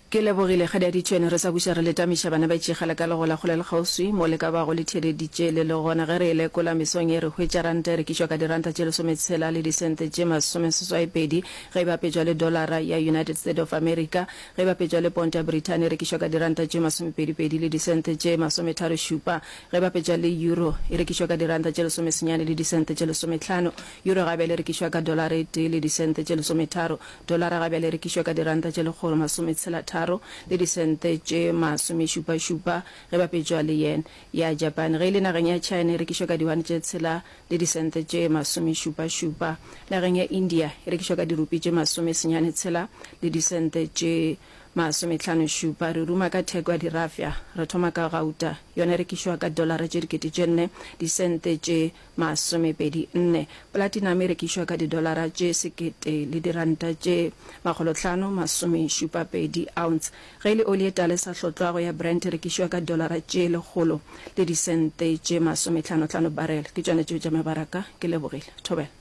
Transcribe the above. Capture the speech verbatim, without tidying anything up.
ke lebogile ga di tshwene re sa buša re letamiša bana ba itšegala ka legola go le lekgauswi mo le ka bago le theleditše le le gona ge re lekola mesong e re hwetša ranta e rekišwa ka diranta tše lesometshela le disente tše masomeseswaipedi ge e bapetšwa le dollara ya United States of America ge e bapetšwa le ponta ya Britain e rekišwa ka diranta tše masomepedipedi le disente tše masometharo šupa ge e bapetšwa le euro e rekišwa ka diranta tše lesomesenyane le disente tše lesomehlano euro gabe le rekišwa ka dollara e tee le disente tše lesometharo dollara gabe le rekišwa ka diranta tše lekgolo masometshela le disente tše masomešupa-šupa ge bapetšwa le yen ya Japan ge le nageng ya China e rekišwa ka diwane tše tshela le disente tše masomešupa-šupa nageng ya India e rekišwa ka dirupi tše masomesenyane tshela le disente tše masomehlano šupa re ruma ka theko ya dirafia re thoma ka gauta yona e rekišwa ka dollara tše dikete tše nne disente tše masomepedi nne platinum e rekišwa ka didollara tše sekete le diranta tše makgolohlano masomešupapedi ounce ge le oli e tala sa hlotlwago ya Brent e rekišwa ka dollara tše lekgolo le disente tše masomehlano hlano barrel ke tšone tšeo tša mebaraka ke lebogile thobela.